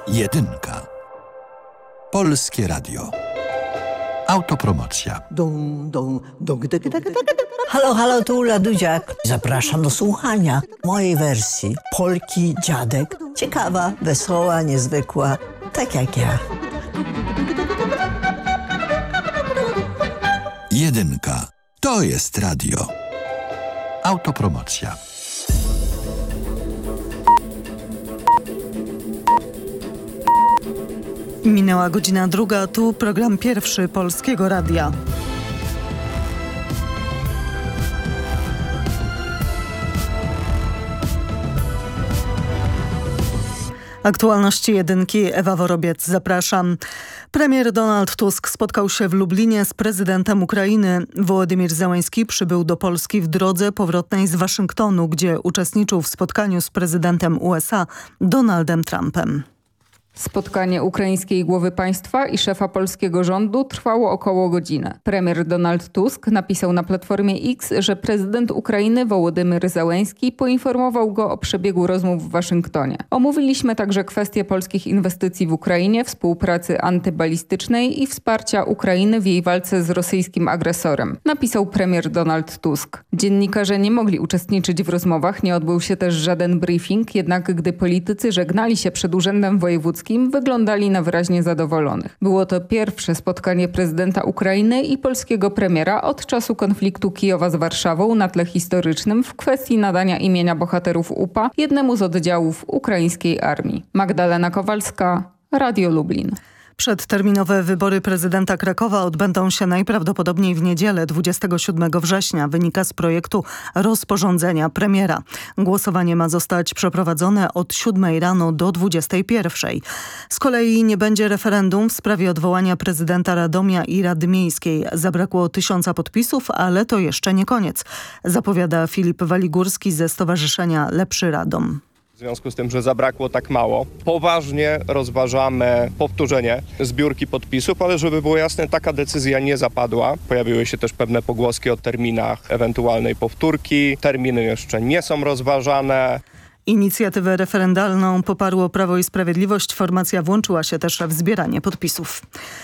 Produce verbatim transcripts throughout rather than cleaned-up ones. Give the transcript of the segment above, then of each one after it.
Jedynka. Polskie Radio. Autopromocja. Dum, dum, dum, dy, dy, dy, dy, dy. Halo, halo, tu Ula Dudziak. Zapraszam do słuchania mojej wersji Polki Dziadek. Ciekawa, wesoła, niezwykła, tak jak ja. Jedynka. To jest radio. Autopromocja. Minęła godzina druga, tu program pierwszy Polskiego Radia. Aktualności jedynki, Ewa Worobiec, zapraszam. Premier Donald Tusk spotkał się w Lublinie z prezydentem Ukrainy. Wołodymyr Zełenski przybył do Polski w drodze powrotnej z Waszyngtonu, gdzie uczestniczył w spotkaniu z prezydentem U S A Donaldem Trumpem. Spotkanie ukraińskiej głowy państwa i szefa polskiego rządu trwało około godzinę. Premier Donald Tusk napisał na Platformie X, że prezydent Ukrainy Wołodymyr Zełenski poinformował go o przebiegu rozmów w Waszyngtonie. Omówiliśmy także kwestie polskich inwestycji w Ukrainie, współpracy antybalistycznej i wsparcia Ukrainy w jej walce z rosyjskim agresorem, napisał premier Donald Tusk. Dziennikarze nie mogli uczestniczyć w rozmowach, nie odbył się też żaden briefing, jednak gdy politycy żegnali się przed Urzędem Wojewódzkim, wyglądali na wyraźnie zadowolonych. Było to pierwsze spotkanie prezydenta Ukrainy i polskiego premiera od czasu konfliktu Kijowa z Warszawą na tle historycznym w kwestii nadania imienia bohaterów U P A jednemu z oddziałów ukraińskiej armii. Magdalena Kowalska, Radio Lublin. Przedterminowe wybory prezydenta Krakowa odbędą się najprawdopodobniej w niedzielę dwudziestego siódmego września, wynika z projektu rozporządzenia premiera. Głosowanie ma zostać przeprowadzone od siódmej rano do dwudziestej pierwszej. Z kolei nie będzie referendum w sprawie odwołania prezydenta Radomia i Rady Miejskiej. Zabrakło tysiąca podpisów, ale to jeszcze nie koniec, zapowiada Filip Waligórski ze Stowarzyszenia Lepszy Radom. W związku z tym, że zabrakło tak mało, poważnie rozważamy powtórzenie zbiórki podpisów, ale żeby było jasne, taka decyzja nie zapadła. Pojawiły się też pewne pogłoski o terminach ewentualnej powtórki. Terminy jeszcze nie są rozważane. Inicjatywę referendalną poparło Prawo i Sprawiedliwość. Formacja włączyła się też w zbieranie podpisów.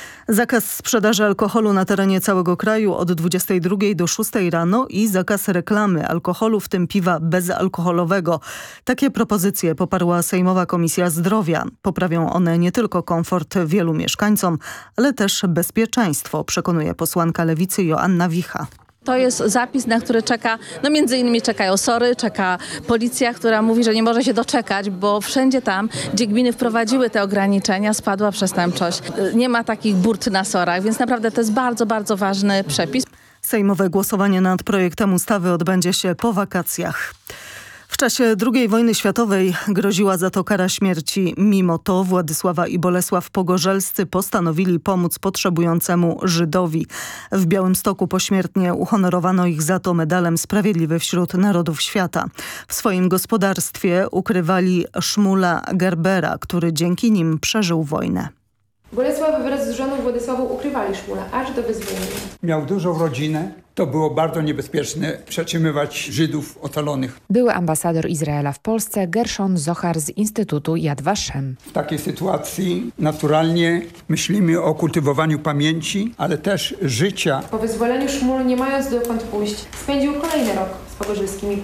Zakaz sprzedaży alkoholu na terenie całego kraju od dwudziestej drugiej do szóstej rano i zakaz reklamy alkoholu, w tym piwa bezalkoholowego. Takie propozycje poparła Sejmowa Komisja Zdrowia. Poprawią one nie tylko komfort wielu mieszkańcom, ale też bezpieczeństwo, przekonuje posłanka Lewicy Joanna Wicha. To jest zapis, na który czeka, no między innymi czekają SOR-y, czeka policja, która mówi, że nie może się doczekać, bo wszędzie tam, gdzie gminy wprowadziły te ograniczenia, spadła przestępczość. Nie ma takich burt na SOR-ach, więc naprawdę to jest bardzo, bardzo ważny przepis. Sejmowe głosowanie nad projektem ustawy odbędzie się po wakacjach. W czasie drugiej wojny światowej groziła za to kara śmierci. Mimo to Władysława i Bolesław Pogorzelscy postanowili pomóc potrzebującemu Żydowi. W Białymstoku pośmiertnie uhonorowano ich za to medalem Sprawiedliwy wśród Narodów Świata. W swoim gospodarstwie ukrywali Szmula Gerbera, który dzięki nim przeżył wojnę. Bolesław wraz z żoną Władysławą ukrywali Szmula aż do wyzwolenia. Miał dużą rodzinę. To było bardzo niebezpieczne przetrzymywać Żydów ocalonych. Były ambasador Izraela w Polsce Gershon Zohar z Instytutu Yad Vashem. W takiej sytuacji naturalnie myślimy o kultywowaniu pamięci, ale też życia. Po wyzwoleniu Szmul, nie mając dokąd pójść, spędził kolejny rok z Pogorzelskimi.